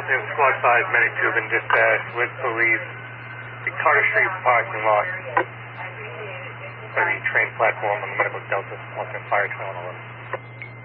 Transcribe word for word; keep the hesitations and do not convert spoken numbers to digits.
Hamilton, Squad five, medic tube and dispatch with police. The Carter Street parking lot. By the train platform on the Medical Delta, Hamilton Fire Trail eleven.